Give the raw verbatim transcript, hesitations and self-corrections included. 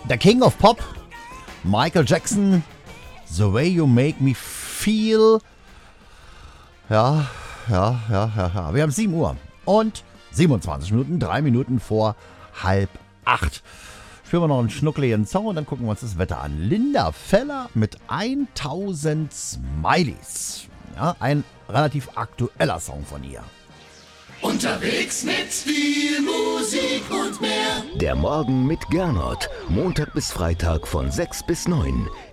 der King of Pop, Michael Jackson, The Way You Make Me Feel. Ja, ja, ja, ja, ja. Wir haben sieben Uhr und siebenundzwanzig Minuten, drei Minuten vor halb acht. Spielen wir noch einen schnuckligen Song und dann gucken wir uns das Wetter an. Linda Feller mit tausend Smileys. Ja, ein relativ aktueller Song von ihr. Unterwegs mit viel Musik und mehr. Der Morgen mit Gernot. Montag bis Freitag von sechs bis neun.